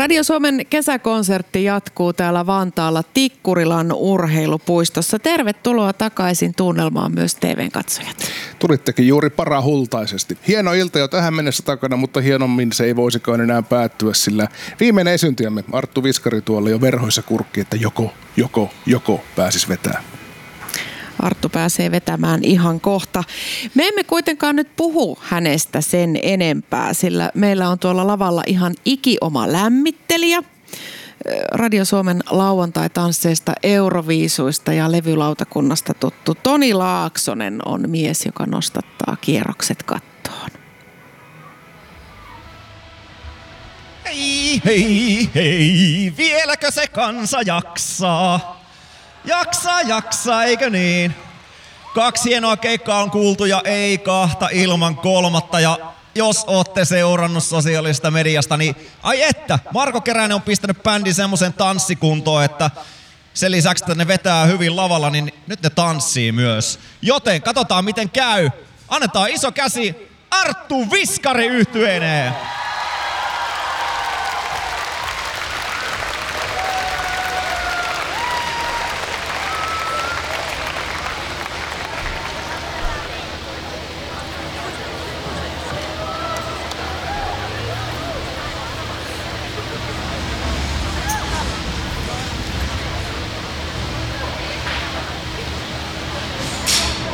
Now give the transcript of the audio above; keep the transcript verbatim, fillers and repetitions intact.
Radio Suomen kesäkonsertti jatkuu täällä Vantaalla Tikkurilan urheilupuistossa. Tervetuloa takaisin tunnelmaan myös T V-katsojat. Tulittekin juuri parahultaisesti. Hieno ilta jo tähän mennessä takana, mutta hienommin se ei voisikaan enää päättyä, sillä viimeinen esiintyjämme Arttu Viskari tuolla jo verhoissa kurkki, että joko, joko, joko pääsis vetää. Arttu pääsee vetämään ihan kohta. Me emme kuitenkaan nyt puhu hänestä sen enempää, sillä meillä on tuolla lavalla ihan ikioma lämmittelijä. Radio Suomen lauantai-tansseista, euroviisuista ja levylautakunnasta tuttu Toni Laaksonen on mies, joka nostattaa kierrokset kattoon. Hei, hei, hei, vieläkö se kansa jaksaa? Jaksaa, jaksaa, eikö niin? Kaksi hienoa keikkaa on kuultu ja ei kahta ilman kolmatta. Ja jos ootte seurannut sosiaalista mediasta, niin ai että, Marko Keränen on pistänyt bändin semmoisen tanssikuntoon, että sen lisäksi, että ne vetää hyvin lavalla, niin nyt ne tanssii myös. Joten katsotaan miten käy. Annetaan iso käsi Arttu Viskari -yhtyeeneen.